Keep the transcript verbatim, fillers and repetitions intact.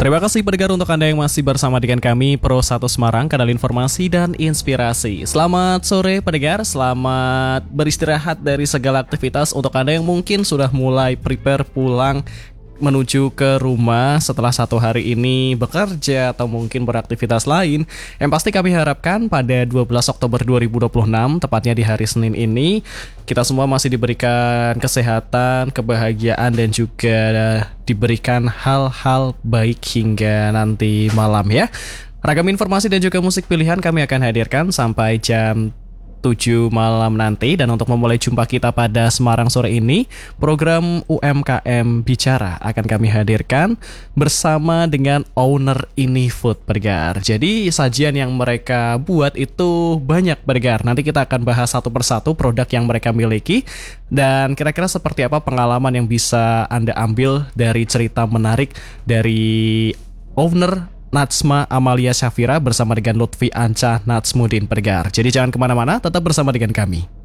Terima kasih pendengar untuk Anda yang masih bersama dengan kami Pro satu Semarang, kanal informasi dan inspirasi. Selamat sore pendengar, selamat beristirahat dari segala aktivitas untuk Anda yang mungkin sudah mulai prepare pulang menuju ke rumah setelah satu hari ini bekerja atau mungkin beraktivitas lain. Yang pasti kami harapkan pada dua belas Oktober dua ribu dua puluh enam, tepatnya di hari Senin ini, kita semua masih diberikan kesehatan, kebahagiaan, dan juga diberikan hal-hal baik hingga nanti malam ya. Ragam informasi dan juga musik pilihan kami akan hadirkan sampai jam tujuh malam nanti. Dan untuk memulai jumpa kita pada Semarang sore ini, program U M K M Bicara akan kami hadirkan bersama dengan owner Inifood pendengar. Jadi sajian yang mereka buat itu banyak pendengar. Nanti kita akan bahas satu persatu produk yang mereka miliki dan kira-kira seperti apa pengalaman yang bisa Anda ambil dari cerita menarik dari owner Natsma Amalia Syafira bersama dengan Lutfi Anca Natsmudin pendengar. Jadi jangan kemana-mana, tetap bersama dengan kami.